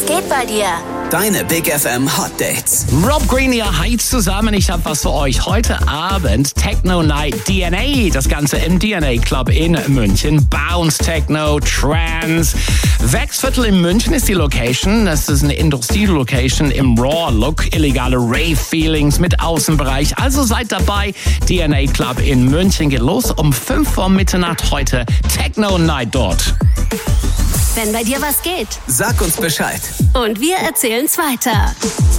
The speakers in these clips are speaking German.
geht bei dir? Deine Big FM Hot Dates. Rob Green, ihr heizt zusammen. Ich habe was für euch. Heute Abend Techno Night DNA. Das Ganze im DNA Club in München. Bounce, Techno, Trance. Wechsviertel in München ist die Location. Das ist eine Industrie-Location im Raw-Look. Illegale Rave-Feelings mit Außenbereich. Also seid dabei. DNA Club in München geht los um 5 vor Mitternacht heute. Techno Night dort. Wenn bei dir was geht. Sag uns Bescheid. Und wir erzählen's weiter.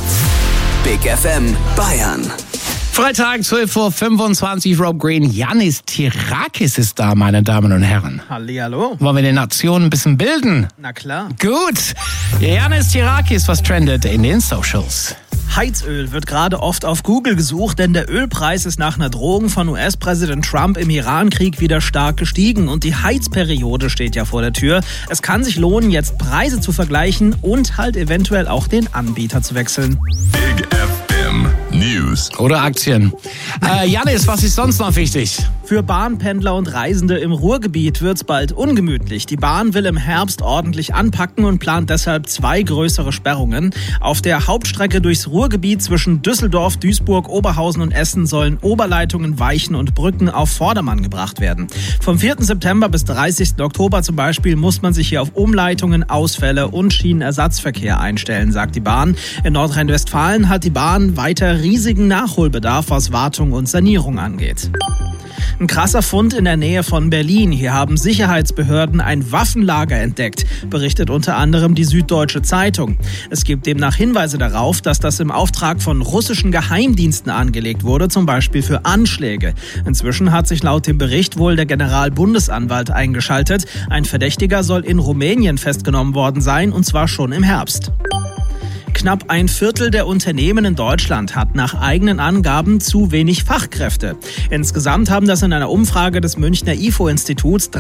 Big FM Bayern. Freitag, 12.25 Uhr, Rob Green. Yannis Tirakis ist da, meine Damen und Herren. Hallihallo. Wollen wir die Nation ein bisschen bilden? Na klar. Gut. Yannis Tirakis, was trendet in den Socials? Heizöl wird gerade oft auf Google gesucht, denn der Ölpreis ist nach einer Drohung von US-Präsident Trump im Irankrieg wieder stark gestiegen und die Heizperiode steht ja vor der Tür. Es kann sich lohnen, jetzt Preise zu vergleichen und halt eventuell auch den Anbieter zu wechseln. Big FM News. Oder Aktien. Yannis, was ist sonst noch wichtig? Für Bahnpendler und Reisende im Ruhrgebiet wird's bald ungemütlich. Die Bahn will im Herbst ordentlich anpacken und plant deshalb 2 größere Sperrungen. Auf der Hauptstrecke durchs Ruhrgebiet zwischen Düsseldorf, Duisburg, Oberhausen und Essen sollen Oberleitungen, Weichen und Brücken auf Vordermann gebracht werden. Vom 4. September bis 30. Oktober zum Beispiel muss man sich hier auf Umleitungen, Ausfälle und Schienenersatzverkehr einstellen, sagt die Bahn. In Nordrhein-Westfalen hat die Bahn weiter riesigen Nachholbedarf, was Wartung und Sanierung angeht. Ein krasser Fund in der Nähe von Berlin. Hier haben Sicherheitsbehörden ein Waffenlager entdeckt, berichtet unter anderem die Süddeutsche Zeitung. Es gibt demnach Hinweise darauf, dass das im Auftrag von russischen Geheimdiensten angelegt wurde, zum Beispiel für Anschläge. Inzwischen hat sich laut dem Bericht wohl der Generalbundesanwalt eingeschaltet. Ein Verdächtiger soll in Rumänien festgenommen worden sein, und zwar schon im Herbst. Knapp ein Viertel der Unternehmen in Deutschland hat nach eigenen Angaben zu wenig Fachkräfte. Insgesamt haben das in einer Umfrage des Münchner IFO-Instituts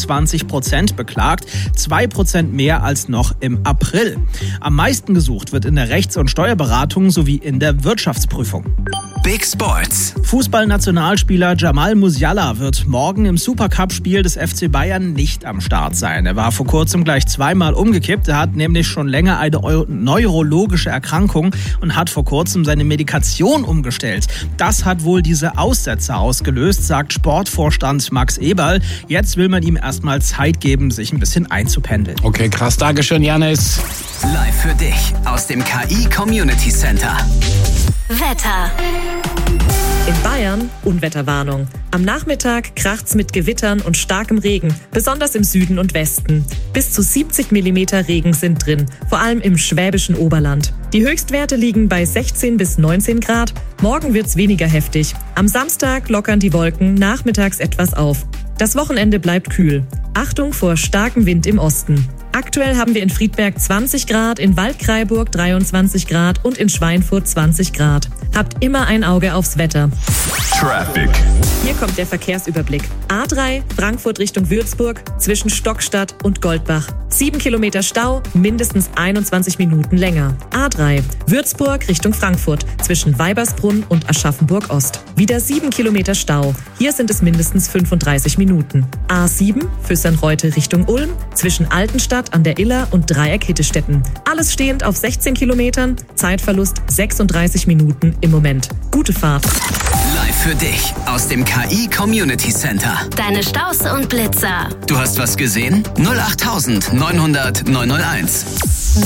23% beklagt, 2% mehr als noch im April. Am meisten gesucht wird in der Rechts- und Steuerberatung sowie in der Wirtschaftsprüfung. Big Sports. Fußballnationalspieler Jamal Musiala wird morgen im Supercup-Spiel des FC Bayern nicht am Start sein. Er war vor kurzem gleich 2-mal umgekippt. Er hat nämlich schon länger eine neurologische Erkrankung und hat vor kurzem seine Medikation umgestellt. Das hat wohl diese Aussetzer ausgelöst, sagt Sportvorstand Max Eberl. Jetzt will man ihm erstmal Zeit geben, sich ein bisschen einzupendeln. Okay, krass. Dankeschön, Yannis. Live für dich aus dem KI Community Center. Wetter. In Bayern Unwetterwarnung. Am Nachmittag kracht's mit Gewittern und starkem Regen, besonders im Süden und Westen. Bis zu 70 mm Regen sind drin, vor allem im schwäbischen Oberland. Die Höchstwerte liegen bei 16 bis 19 Grad. Morgen wird's weniger heftig. Am Samstag lockern die Wolken nachmittags etwas auf. Das Wochenende bleibt kühl. Achtung vor starkem Wind im Osten. Aktuell haben wir in Friedberg 20 Grad, in Waldkraiburg 23 Grad und in Schweinfurt 20 Grad. Habt immer ein Auge aufs Wetter. Traffic. Hier kommt der Verkehrsüberblick. A3 Frankfurt Richtung Würzburg zwischen Stockstadt und Goldbach. 7 Kilometer Stau, mindestens 21 Minuten länger. A3 Würzburg Richtung Frankfurt zwischen Weibersbrunn und Aschaffenburg-Ost. Wieder 7 Kilometer Stau. Hier sind es mindestens 35 Minuten. A7 Füssern-Reute Richtung Ulm zwischen Altenstadt an der Iller und Dreieck-Hittestetten. Alles stehend auf 16 Kilometern, Zeitverlust 36 Minuten im Moment. Gute Fahrt. Live für dich aus dem KI Community Center. Deine Staus und Blitzer. Du hast was gesehen? 08900 901.